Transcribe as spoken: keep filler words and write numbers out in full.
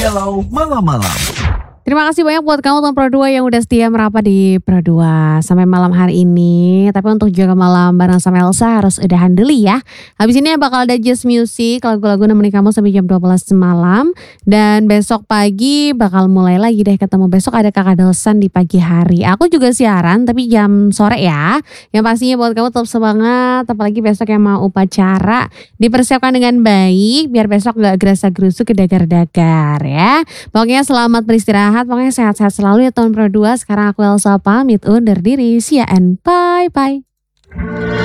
Galau Malam-Malam. Terima kasih banyak buat kamu Tom Pro dua yang udah setia merapat di Pro dua sampai malam hari ini. Tapi untuk juga malam bareng sama Elsa harus udahan dulu ya. Habis ini bakal ada Just Music, lagu-lagu nemenin kamu sampai jam dua belas malam. Dan besok pagi bakal mulai lagi deh ketemu. Besok ada Kakak Dosan di pagi hari. Aku juga siaran tapi jam sore ya. Yang pastinya buat kamu tetap semangat. Apalagi besok yang mau upacara, dipersiapkan dengan baik biar besok gak gerasa-gerusu kedagar-dagar ya. Pokoknya selamat beristirahat. Pokoknya sehat-sehat selalu ya Tom Pro dua. Sekarang aku Elsa pamit undur diri. See ya and bye-bye.